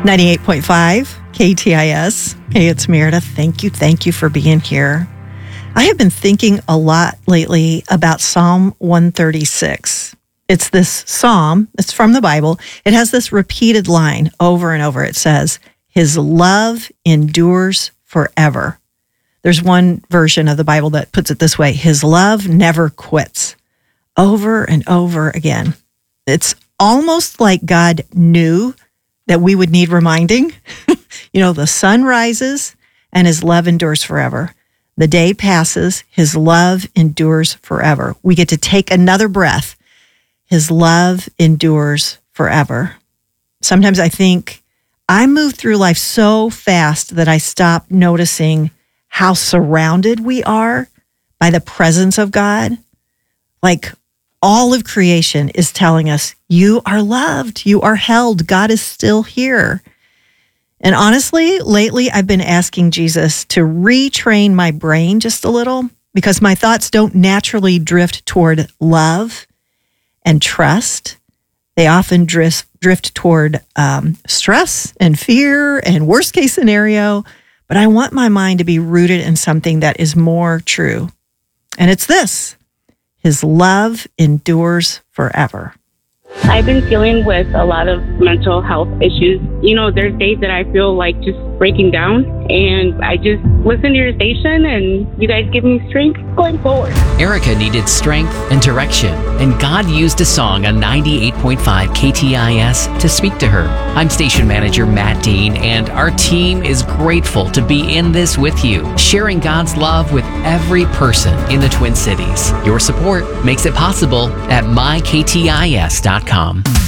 98.5 KTIS. Hey, it's Meredith. Thank you for being here. I have been thinking a lot lately about Psalm 136. It's this psalm. It's from the Bible. It has this repeated line over and over. It says, His love endures forever. There's one version of the Bible that puts it this way, His love never quits. Over and over again. It's almost like God knew that we would need reminding. The sun rises and His love endures forever. The day passes, His love endures forever. We get to take another breath. His love endures forever. Sometimes I think I move through life so fast that I stop noticing how surrounded we are by the presence of God. Like all of creation is telling us, you are loved, you are held, God is still here. And honestly, lately I've been asking Jesus to retrain my brain just a little because my thoughts don't naturally drift toward love and trust. They often drift toward stress and fear and worst case scenario. But I want my mind to be rooted in something that is more true. And it's this. His love endures forever. I've been dealing with a lot of mental health issues. There's days that I feel like just breaking down, and I just listen to your station, and you guys give me strength going forward. Erica needed strength and direction, and God used a song on 98.5 KTIS to speak to her. I'm station manager Matt Dean, and our team is grateful to be in this with you, sharing God's love with every person in the Twin Cities. Your support makes it possible at myktis.com.